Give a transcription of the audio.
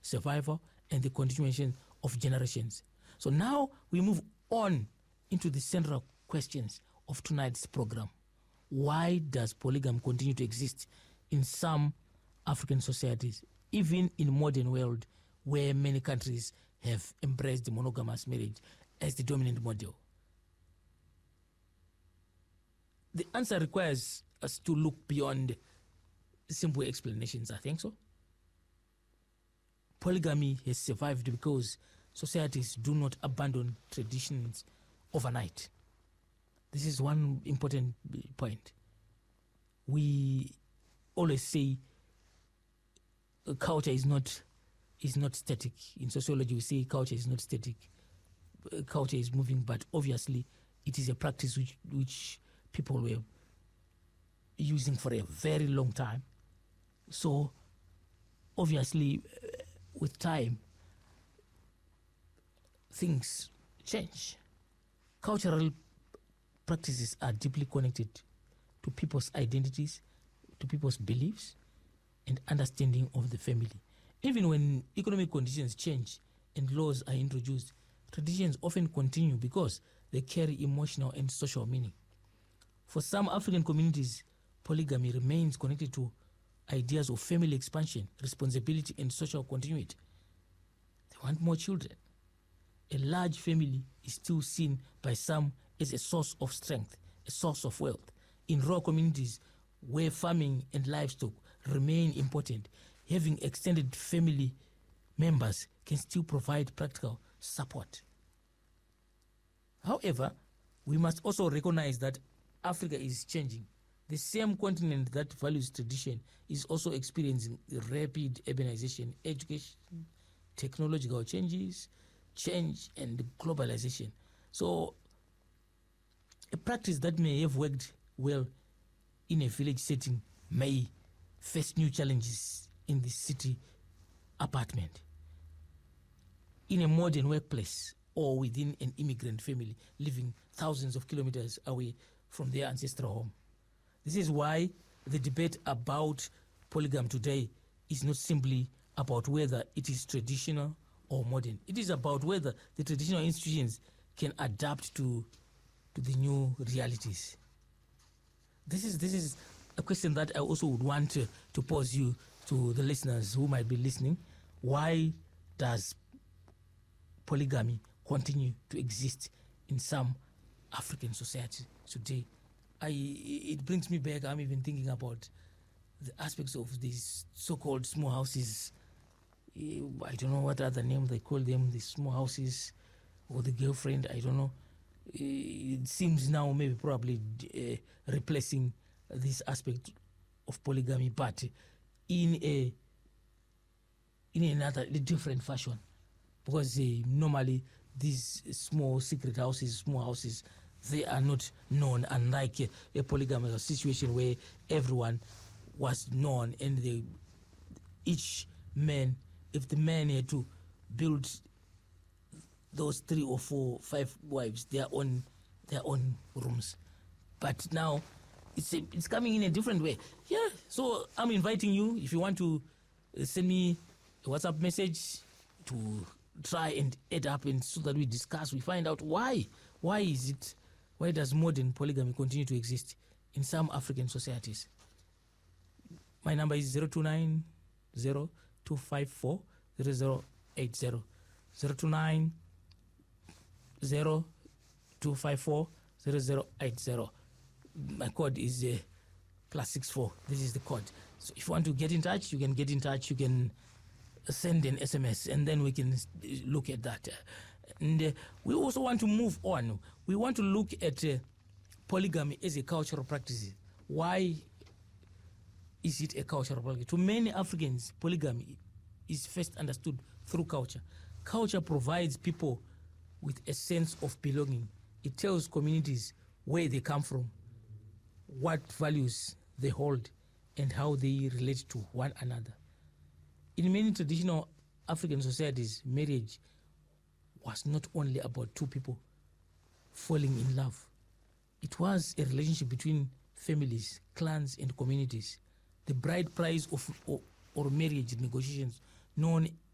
survival, and the continuation of generations. So now we move on into the central questions of tonight's program. Why does polygamy continue to exist in some African societies, even in modern world where many countries have embraced monogamous marriage as the dominant model? The answer requires us to look beyond simple explanations, I think so. Polygamy has survived because societies do not abandon traditions overnight. This is one important point. We always say culture is not static. In sociology, we say culture is not static. Culture is moving, but obviously it is a practice which people were using for a very long time. So obviously with time, things change. Cultural practices are deeply connected to people's identities, to people's beliefs, and understanding of the family. Even when economic conditions change and laws are introduced, traditions often continue because they carry emotional and social meaning. For some African communities, polygamy remains connected to ideas of family expansion, responsibility, and social continuity. They want more children. A large family is still seen by some as a source of strength, a source of wealth. In rural communities where farming and livestock remain important, having extended family members can still provide practical support. However, we must also recognize that Africa is changing. The same continent that values tradition is also experiencing rapid urbanization, education, technological change, and globalization. So a practice that may have worked well in a village setting may face new challenges in the city apartment, in a modern workplace, or within an immigrant family living thousands of kilometers away from their ancestral home. This is why the debate about polygamy today is not simply about whether it is traditional or modern. It is about whether the traditional institutions can adapt to the new realities. This is a question that I also would want to pose you to the listeners who might be listening. Why does polygamy continue to exist in some African societies today? It brings me back. I'm even thinking about the aspects of these so-called small houses. I don't know what other name they call them, the small houses or the girlfriend, I don't know. It seems now maybe probably replacing this aspect of polygamy, but in another different fashion, because normally these small secret houses, small houses, they are not known, unlike a polygamous situation where everyone was known, and each man, if the man had to build those 3 or 4, 5 wives, their own rooms. But now it's coming in a different way. Yeah, so I'm inviting you, if you want to send me a WhatsApp message to try and add up, and so that we discuss, we find out why does modern polygamy continue to exist in some African societies. My number is 029 0254 0080. 029 0254 0080. My code is +64. This is the code. So if you want to get in touch, you can get in touch. You can send an SMS, and then we can look at that. And we also want to move on. We want to look at polygamy as a cultural practice. Why is it a cultural practice? To many Africans, polygamy is first understood through culture. Culture provides people with a sense of belonging. It tells communities where they come from, what values they hold, and how they relate to one another. In many traditional African societies, marriage was not only about 2 people falling in love. It was a relationship between families, clans, and communities. The bride price or marriage negotiations, known